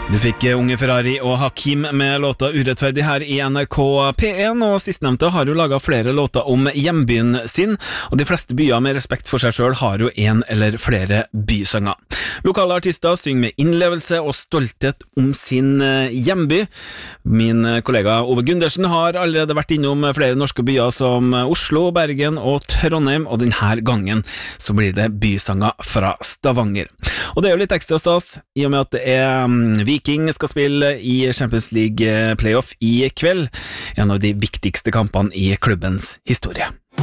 Du fikk Unge Ferrari og Hakim med låta Urettferdig her i NRK P1, og sistnevnte har jo laget flere låter om hjembyen sin, og de fleste byer med respekt for seg selv har jo en eller flere bysanger. Lokale artister synger med innlevelse og stolthet om sin hjemby. Min kollega Ove Gundersen har allerede vært innom flere norske byer som Oslo, Bergen og Trondheim, og denne gangen så blir det bysanger fra Stavanger. Og det er jo litt ekstra stas, i og med at det er Viking skal spille i Champions League playoff i kveld, en av de viktigste kampene i klubbens historie.